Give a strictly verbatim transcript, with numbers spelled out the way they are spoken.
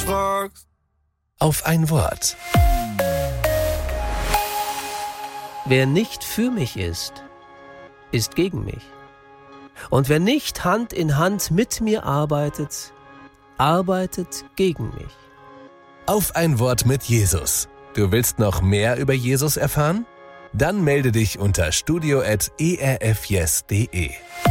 fragst. Auf ein Wort. Wer nicht für mich ist, ist gegen mich. Und wer nicht Hand in Hand mit mir arbeitet, arbeitet gegen mich. Auf ein Wort mit Jesus. Du willst noch mehr über Jesus erfahren? Dann melde dich unter studio at e r f yes punkt de.